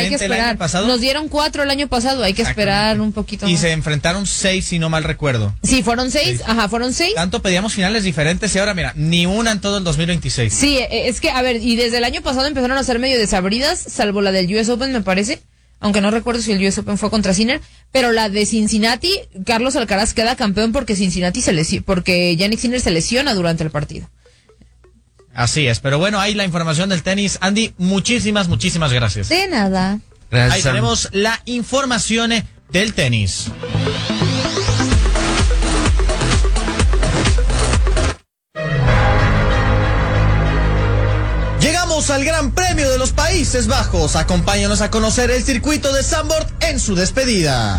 hay que esperar. Nos dieron 4 el año pasado, hay que esperar un poquito más. Y se enfrentaron 6, si no mal recuerdo. Sí, fueron 6, fueron 6. Tanto pedíamos finales diferentes y ahora, mira, ni una en todo el 2026. Sí, es que, a ver, y desde el año pasado empezaron a ser medio desabridas, salvo la del US Open, me parece. Aunque no recuerdo si el US Open fue contra Sinner, pero la de Cincinnati, Carlos Alcaraz queda campeón porque porque Jannik Sinner se lesiona durante el partido. Así es, pero bueno, ahí la información del tenis. Andy, muchísimas gracias. De nada. Gracias. Ahí tenemos la información del tenis. Llegamos al Gran Premio de los Países Bajos. Acompáñanos a conocer el circuito de Zandvoort en su despedida.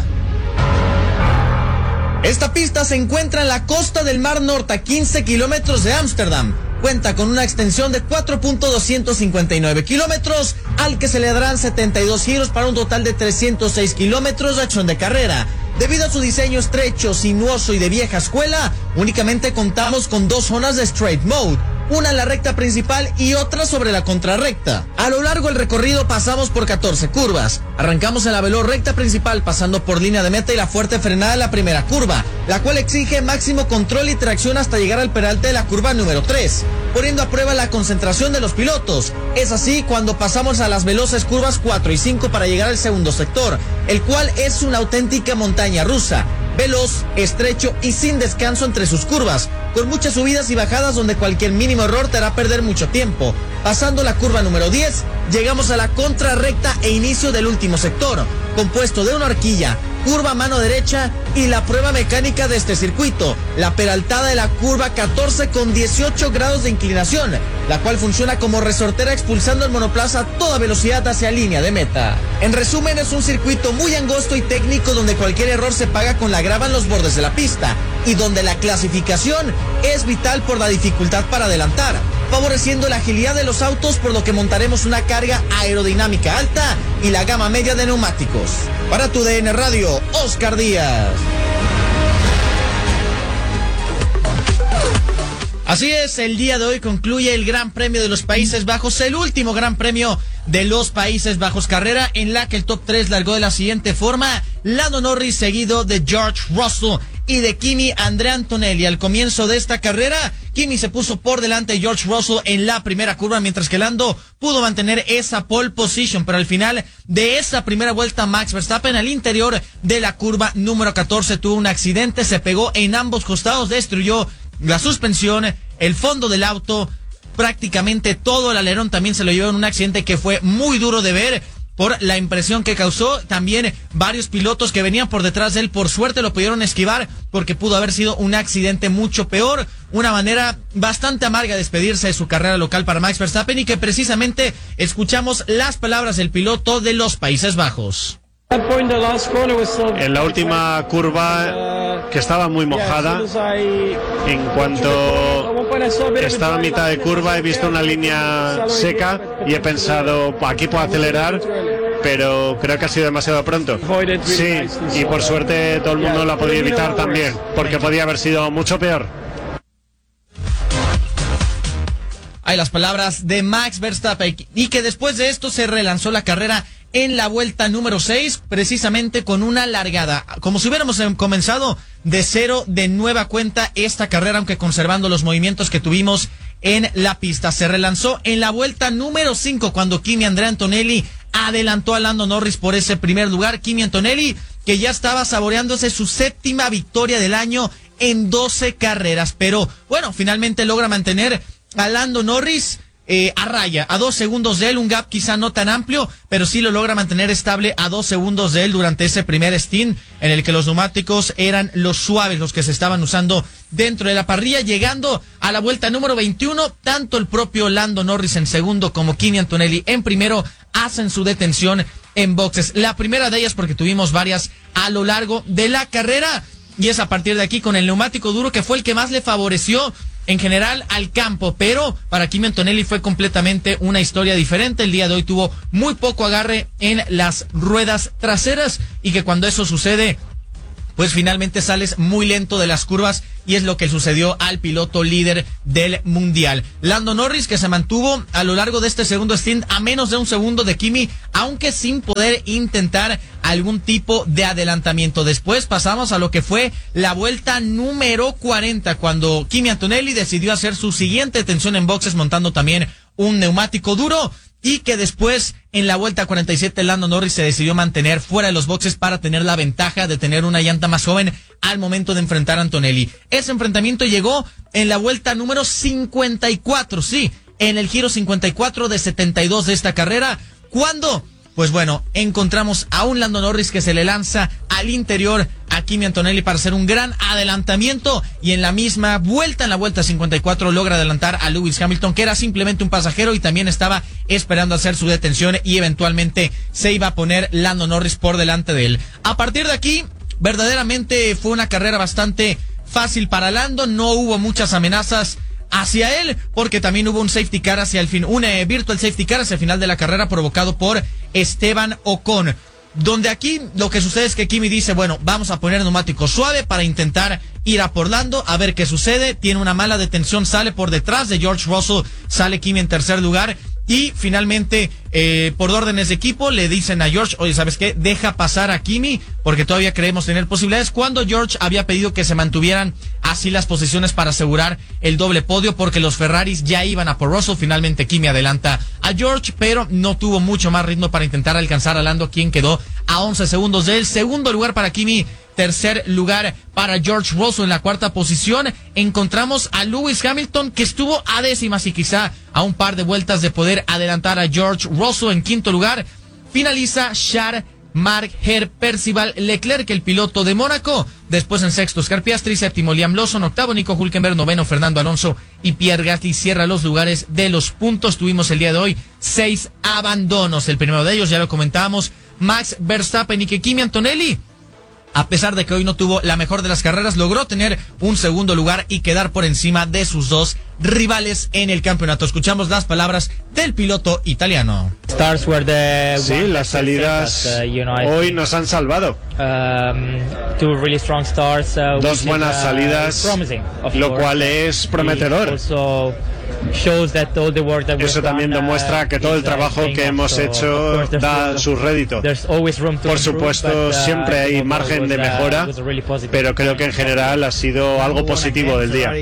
Esta pista se encuentra en la costa del Mar Norte, a 15 kilómetros de Ámsterdam. Cuenta con una extensión de 4.259 kilómetros, al que se le darán 72 giros para un total de 306 kilómetros de acción de carrera. Debido a su diseño estrecho, sinuoso y de vieja escuela, únicamente contamos con 2 zonas de straight mode, una en la recta principal y otra sobre la contrarrecta. A lo largo del recorrido pasamos por 14 curvas. Arrancamos en la veloz recta principal pasando por línea de meta y la fuerte frenada en la primera curva, la cual exige máximo control y tracción hasta llegar al peralte de la curva número 3, poniendo a prueba la concentración de los pilotos. Es así cuando pasamos a las veloces curvas 4 y 5 para llegar al segundo sector, el cual es una auténtica montaña rusa, veloz, estrecho y sin descanso entre sus curvas, con muchas subidas y bajadas donde cualquier mínimo error te hará perder mucho tiempo. Pasando la curva número 10, llegamos a la contrarrecta e inicio del último sector, compuesto de una horquilla, curva a mano derecha y la prueba mecánica de este circuito, la peraltada de la curva 14 con 18 grados de inclinación, la cual funciona como resortera expulsando el monoplaza a toda velocidad hacia línea de meta. En resumen, es un circuito muy angosto y técnico donde cualquier error se paga con la grava en los bordes de la pista y donde la clasificación es vital por la dificultad para adelantar, favoreciendo la agilidad de los autos, por lo que montaremos una carga aerodinámica alta y la gama media de neumáticos. Para tu DN Radio, Oscar Díaz. Así es, el día de hoy concluye el Gran Premio de los Países Bajos, el último Gran Premio de los Países Bajos, carrera en la que el top 3 largó de la siguiente forma: Lando Norris, seguido de George Russell y de Kimi Andrea Antonelli. Al comienzo de esta carrera, Kimi se puso por delante de George Russell en la primera curva, mientras que Lando pudo mantener esa pole position, pero al final de esa primera vuelta, Max Verstappen, al interior de la curva número 14, tuvo un accidente, se pegó en ambos costados, destruyó la suspensión, el fondo del auto, prácticamente todo el alerón también se lo llevó en un accidente que fue muy duro de ver por la impresión que causó. También varios pilotos que venían por detrás de él, por suerte lo pudieron esquivar, porque pudo haber sido un accidente mucho peor. Una manera bastante amarga de despedirse de su carrera local para Max Verstappen, y que precisamente escuchamos las palabras del piloto de los Países Bajos. En la última curva, que estaba muy mojada, en cuanto estaba a mitad de curva he visto una línea seca y he pensado, aquí puedo acelerar, pero creo que ha sido demasiado pronto. Sí, y por suerte todo el mundo lo ha podido evitar también, porque podía haber sido mucho peor. Hay las palabras de Max Verstappen, y que después de esto se relanzó la carrera en la vuelta número 6, precisamente con una largada, como si hubiéramos comenzado de cero, de nueva cuenta esta carrera, aunque conservando los movimientos que tuvimos en la pista. Se relanzó en la vuelta número 5, cuando Kimi Andrea Antonelli adelantó a Lando Norris por ese primer lugar. Kimi Antonelli, que ya estaba saboreándose su 7ª victoria del año en 12 carreras, pero bueno, finalmente logra mantener a Lando Norris a raya, a 2 segundos de él, un gap quizá no tan amplio, pero sí lo logra mantener estable a 2 segundos de él durante ese primer stint, en el que los neumáticos eran los suaves, los que se estaban usando dentro de la parrilla. Llegando a la vuelta número 21, tanto el propio Lando Norris en segundo como Kimi Antonelli en primero hacen su detención en boxes. La primera de ellas porque tuvimos varias a lo largo de la carrera, y es a partir de aquí con el neumático duro, que fue el que más le favoreció en general al campo, pero para Kimi Antonelli fue completamente una historia diferente. El día de hoy tuvo muy poco agarre en las ruedas traseras, y que cuando eso sucede, pues finalmente sales muy lento de las curvas y es lo que sucedió al piloto líder del mundial. Lando Norris, que se mantuvo a lo largo de este segundo stint a menos de un segundo de Kimi, aunque sin poder intentar algún tipo de adelantamiento. Después pasamos a lo que fue la vuelta número 40, cuando Kimi Antonelli decidió hacer su siguiente detención en boxes montando también un neumático duro, y que después en la vuelta 47 Lando Norris se decidió mantener fuera de los boxes para tener la ventaja de tener una llanta más joven al momento de enfrentar a Antonelli. Ese enfrentamiento llegó en la vuelta número 54, sí, en el giro 54 de 72 de esta carrera, cuando, pues bueno, encontramos a un Lando Norris que se le lanza al interior a Kimi Antonelli para hacer un gran adelantamiento, y en la misma vuelta, en la vuelta 54, logra adelantar a Lewis Hamilton, que era simplemente un pasajero y también estaba esperando hacer su detención, y eventualmente se iba a poner Lando Norris por delante de él. A partir de aquí, verdaderamente fue una carrera bastante fácil para Lando, no hubo muchas amenazas hacia él, porque también hubo un safety car hacia el fin, un virtual safety car hacia el final de la carrera provocado por Esteban Ocon, donde aquí lo que sucede es que Kimi dice, bueno, vamos a poner neumático suave para intentar ir a por Lando, a ver qué sucede. Tiene una mala detención, sale por detrás de George Russell, sale Kimi en tercer lugar, y finalmente por órdenes de equipo le dicen a George, oye, ¿sabes qué? Deja pasar a Kimi porque todavía creemos tener posibilidades, cuando George había pedido que se mantuvieran así las posiciones para asegurar el doble podio, porque los Ferraris ya iban a por Russell. Finalmente Kimi adelanta a George, pero no tuvo mucho más ritmo para intentar alcanzar a Lando, quien quedó a 11 segundos de él. Segundo lugar para Kimi, tercer lugar para George Russell. En la cuarta posición encontramos a Lewis Hamilton, que estuvo a décimas y quizá a un par de vueltas de poder adelantar a George Russell. En quinto lugar finaliza Charles Marc Percival Leclerc, el piloto de Mónaco. Después en sexto Oscar Piastri, séptimo Liam Lawson, octavo Nico Hülkenberg, noveno Fernando Alonso y Pierre Gasly cierra los lugares de los puntos. Tuvimos el día de hoy 6 abandonos. El primero de ellos, ya lo comentábamos, Max Verstappen, y que Kimi Antonelli, a pesar de que hoy no tuvo la mejor de las carreras, logró tener un segundo lugar y quedar por encima de sus dos rivales en el campeonato. Escuchamos las palabras del piloto italiano. Sí, las salidas hoy nos han salvado. Dos buenas salidas, lo cual es prometedor. Eso también demuestra que todo el trabajo que hemos hecho da su rédito. Por supuesto, siempre hay margen de mejora, pero creo que en general ha sido algo positivo del día.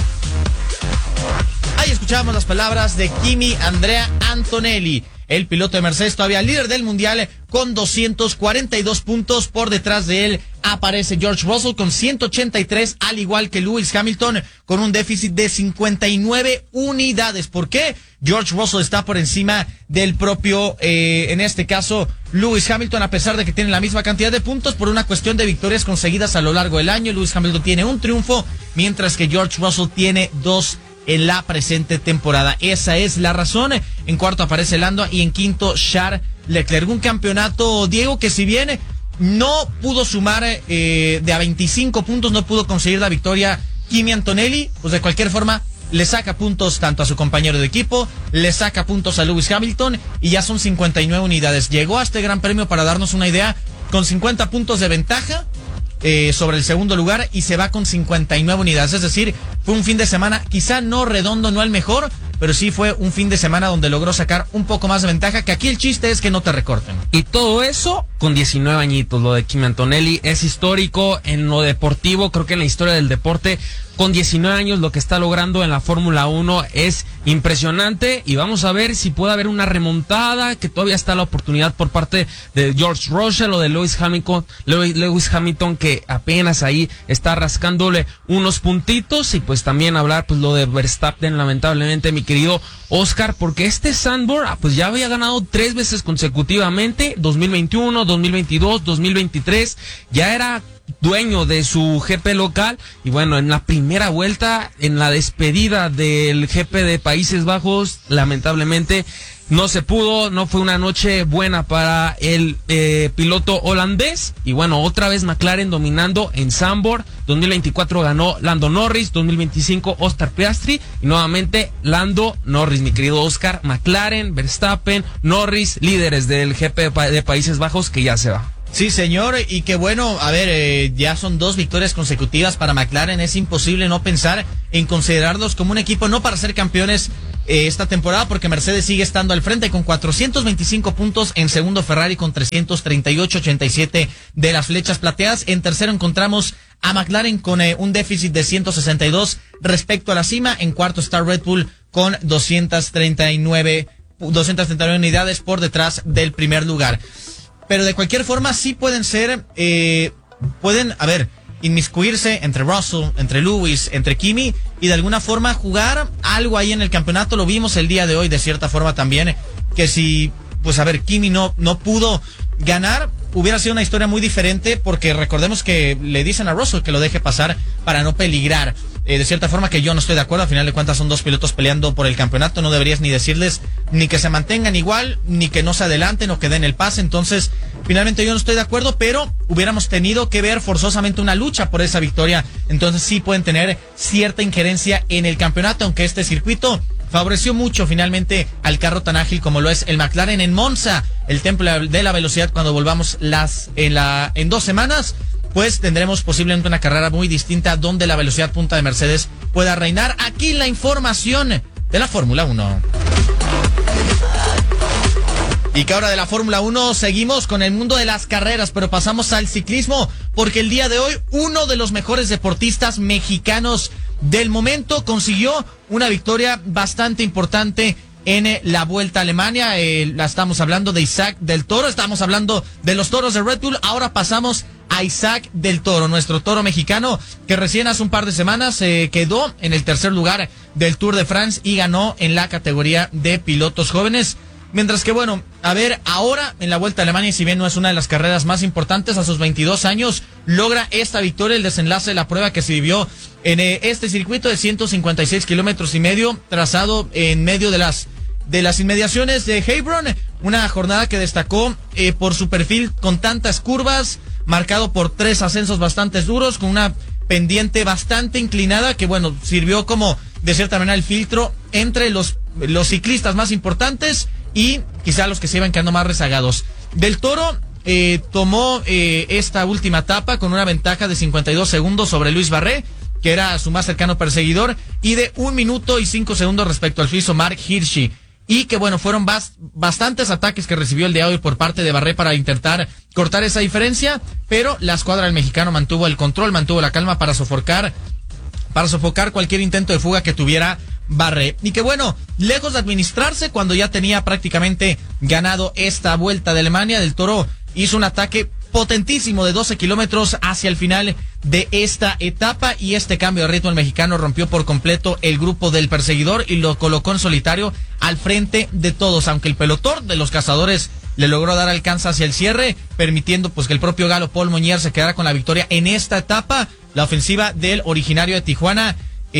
Ahí escuchamos las palabras de Kimi Andrea Antonelli, el piloto de Mercedes, todavía líder del mundial con 242 puntos. Por detrás de él aparece George Russell con 183, al igual que Lewis Hamilton con un déficit de 59 unidades. ¿Por qué? George Russell está por encima del propio, en este caso, Lewis Hamilton, a pesar de que tienen la misma cantidad de puntos por una cuestión de victorias conseguidas a lo largo del año. Lewis Hamilton tiene un triunfo, mientras que George Russell tiene 2 en la presente temporada. Esa es la razón. En cuarto aparece Lando y en quinto Charles Leclerc. Un campeonato, Diego, que si bien no pudo sumar de a 25 puntos, no pudo conseguir la victoria Kimi Antonelli, pues de cualquier forma le saca puntos tanto a su compañero de equipo, le saca puntos a Lewis Hamilton, y ya son 59 unidades. Llegó a este gran premio, para darnos una idea, con 50 puntos de ventaja sobre el segundo lugar, y se va con 59 unidades. Es decir, fue un fin de semana quizá no redondo, no el mejor, pero sí fue un fin de semana donde logró sacar un poco más de ventaja, que aquí el chiste es que no te recorten. Y todo eso con 19 añitos. Lo de Kimi Antonelli es histórico en lo deportivo, creo que en la historia del deporte. Con 19 años lo que está logrando en la Fórmula 1 es impresionante, y vamos a ver si puede haber una remontada, que todavía está la oportunidad por parte de George Russell o de Lewis Hamilton, que apenas ahí está rascándole unos puntitos. Y pues también hablar pues lo de Verstappen, lamentablemente, mi querido Oscar, porque este Zandvoort pues ya había ganado 3 veces consecutivamente, 2021, 2022, 2023, ya era dueño de su GP local, y bueno, en la primera vuelta, en la despedida del GP de Países Bajos, lamentablemente no se pudo, no fue una noche buena para el piloto holandés. Y bueno, otra vez McLaren dominando en Zandvoort. 2024 ganó Lando Norris, 2025 Oscar Piastri, y nuevamente Lando Norris, mi querido Oscar. McLaren, Verstappen, Norris, líderes del GP de Países Bajos, que ya se va. Sí, señor, y que bueno, a ver, ya son 2 victorias consecutivas para McLaren. Es imposible no pensar en considerarlos como un equipo no para ser campeones esta temporada, porque Mercedes sigue estando al frente con 425 puntos, en segundo Ferrari con 338.87 de las flechas plateadas, en tercero encontramos a McLaren con un déficit de 162 respecto a la cima, en cuarto está Red Bull con 239 unidades por detrás del primer lugar. Pero de cualquier forma sí pueden ser, inmiscuirse entre Russell, entre Lewis, entre Kimi y de alguna forma jugar algo ahí en el campeonato. Lo vimos el día de hoy de cierta forma también, que si, Kimi no pudo ganar, hubiera sido una historia muy diferente, porque recordemos que le dicen a Russell que lo deje pasar para no peligrar. De cierta forma que yo no estoy de acuerdo, al final de cuentas son 2 pilotos peleando por el campeonato, no deberías ni decirles ni que se mantengan igual, ni que no se adelanten o que den el pase. Entonces, finalmente yo no estoy de acuerdo, pero hubiéramos tenido que ver forzosamente una lucha por esa victoria. Entonces sí pueden tener cierta injerencia en el campeonato, aunque este circuito favoreció mucho finalmente al carro tan ágil como lo es el McLaren en Monza, el templo de la velocidad. Cuando volvamos en 2 semanas, pues tendremos posiblemente una carrera muy distinta donde la velocidad punta de Mercedes pueda reinar. Aquí la información de la Fórmula 1. Y que ahora de la Fórmula 1 seguimos con el mundo de las carreras, pero pasamos al ciclismo, porque el día de hoy uno de los mejores deportistas mexicanos del momento consiguió una victoria bastante importante en la Vuelta a Alemania. Estamos hablando de Isaac del Toro, estamos hablando de los toros de Red Bull. Ahora pasamos a Isaac del Toro, nuestro toro mexicano, que recién hace un par de semanas quedó en el tercer lugar del Tour de France y ganó en la categoría de pilotos jóvenes. Mientras que ahora en la Vuelta a Alemania, si bien no es una de las carreras más importantes, a sus 22 años logra esta victoria, el desenlace de la prueba que se vivió en este circuito de 156 kilómetros y medio, trazado en medio de las inmediaciones de Hebron. Una jornada que destacó por su perfil con tantas curvas, marcado por 3 ascensos bastante duros, con una pendiente bastante inclinada que sirvió como de cierta manera el filtro entre los ciclistas más importantes y quizá los que se iban quedando más rezagados. Del Toro tomó esta última etapa con una ventaja de 52 segundos sobre Luis Barré, que era su más cercano perseguidor, y de 1 minuto y 5 segundos respecto al suizo Mark Hirschi. Y que fueron bastantes ataques que recibió el día de hoy por parte de Barré para intentar cortar esa diferencia, pero la escuadra del mexicano mantuvo el control, mantuvo la calma para sofocar cualquier intento de fuga que tuviera Barré. Y que lejos de administrarse, cuando ya tenía prácticamente ganado esta Vuelta de Alemania, Del Toro hizo un ataque potentísimo de 12 kilómetros hacia el final de esta etapa, y este cambio de ritmo el mexicano rompió por completo el grupo del perseguidor y lo colocó en solitario al frente de todos, aunque el pelotón de los cazadores le logró dar alcance hacia el cierre, permitiendo que el propio galo Paul Moñer se quedara con la victoria en esta etapa. La ofensiva del originario de Tijuana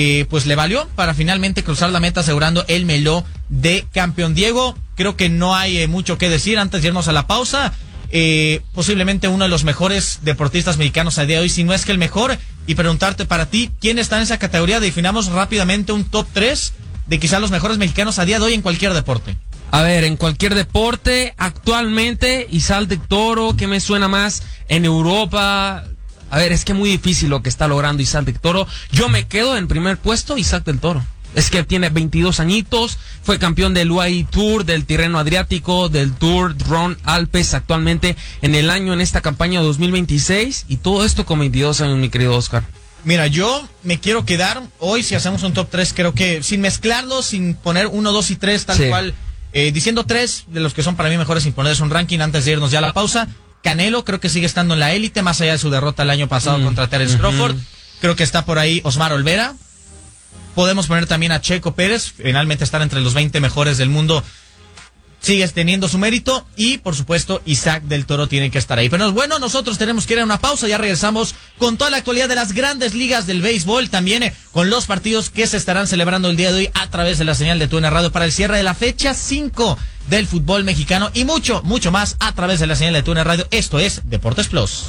le valió para finalmente cruzar la meta, asegurando el meló de campeón. Diego, creo que no hay mucho que decir antes de irnos a la pausa. Posiblemente uno de los mejores deportistas mexicanos a día de hoy, si no es que el mejor, y preguntarte para ti, ¿quién está en esa categoría? Definamos rápidamente un top 3 de quizás los mejores mexicanos a día de hoy en cualquier deporte. A ver, en cualquier deporte, actualmente, Isaac del Toro, ¿qué me suena más? En Europa, a ver, es que muy difícil lo que está logrando Isaac del Toro. Yo me quedo en primer puesto, Isaac del Toro. Es que tiene 22 añitos, fue campeón del UAE Tour, del Tirreno Adriático, del Tour Drone Alpes actualmente en esta campaña 2026, y todo esto con 22 años, mi querido Oscar. Mira, yo me quiero quedar hoy, si hacemos un top 3, creo que sin mezclarlo, sin poner 1, 2 y 3 tal cual, diciendo 3 de los que son para mí mejores, sin ponerles un ranking antes de irnos ya a la pausa. Canelo creo que sigue estando en la élite, más allá de su derrota el año pasado contra Terence Crawford. Creo que está por ahí Osmar Olvera. Podemos poner también a Checo Pérez, finalmente estar entre los 20 mejores del mundo sigue teniendo su mérito, y por supuesto Isaac del Toro tiene que estar ahí. Pero nosotros tenemos que ir a una pausa, ya regresamos con toda la actualidad de las grandes ligas del béisbol, también con los partidos que se estarán celebrando el día de hoy a través de la señal de TUDN Radio para el cierre de la fecha 5 del fútbol mexicano, y mucho más a través de la señal de TUDN Radio. Esto es Deportes Plus.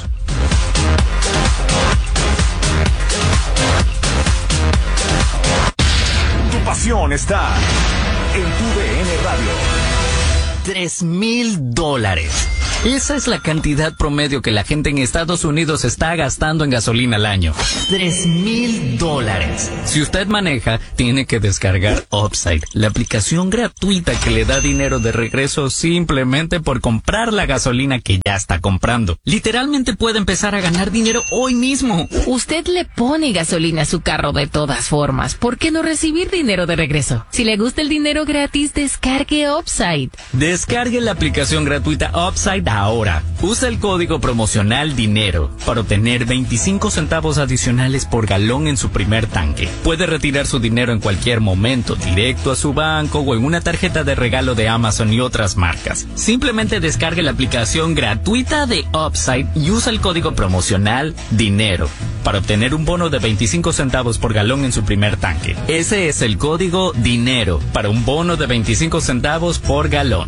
Pasión está en TUDN Radio. $3,000. Esa es la cantidad promedio que la gente en Estados Unidos está gastando en gasolina al año. $3,000. Si usted maneja, tiene que descargar Upside, la aplicación gratuita que le da dinero de regreso simplemente por comprar la gasolina que ya está comprando. Literalmente puede empezar a ganar dinero hoy mismo. Usted le pone gasolina a su carro de todas formas. ¿Por qué no recibir dinero de regreso? Si le gusta el dinero gratis, descargue Upside. Descargue la aplicación gratuita Upside ahora. Usa el código promocional DINERO para obtener 25 centavos adicionales por galón en su primer tanque. Puede retirar su dinero en cualquier momento, directo a su banco o en una tarjeta de regalo de Amazon y otras marcas. Simplemente descargue la aplicación gratuita de Upside y usa el código promocional DINERO para obtener un bono de 25 centavos por galón en su primer tanque. Ese es el código DINERO para un bono de 25 centavos por galón.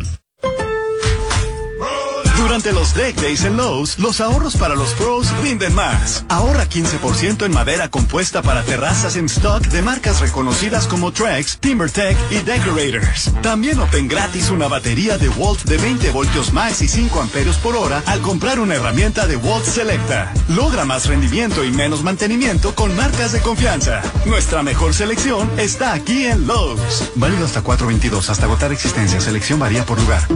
Durante los Deck Days en Lowe's, los ahorros para los pros rinden más. Ahorra 15% en madera compuesta para terrazas en stock de marcas reconocidas como Trex, TimberTech y Decorators. También obtén gratis una batería de Walt de 20 voltios max y 5 amperios por hora al comprar una herramienta de Walt Selecta. Logra más rendimiento y menos mantenimiento con marcas de confianza. Nuestra mejor selección está aquí en Lowe's. Válido hasta 4/22, hasta agotar existencia. Selección varía por lugar.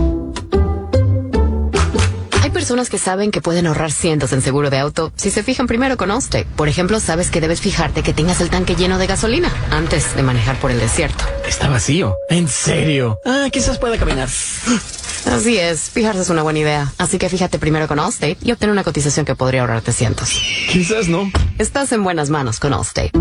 Hay personas que saben que pueden ahorrar cientos en seguro de auto si se fijan primero con Allstate. Por ejemplo, sabes que debes fijarte que tengas el tanque lleno de gasolina antes de manejar por el desierto. Está vacío. ¿En serio? Quizás pueda caminar. Así es, fijarse es una buena idea. Así que fíjate primero con Allstate y obtén una cotización que podría ahorrarte cientos. Quizás no. Estás en buenas manos con Allstate.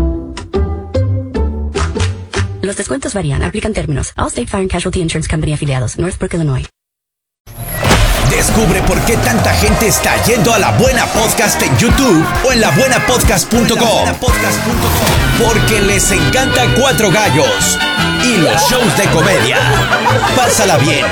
Los descuentos varían. Aplican términos. Allstate Fire and Casualty Insurance Company afiliados. Northbrook, Illinois. Descubre por qué tanta gente está yendo a La Buena Podcast en YouTube o en labuenapodcast.com. Porque les encanta Cuatro Gallos y los shows de comedia. Pásala bien,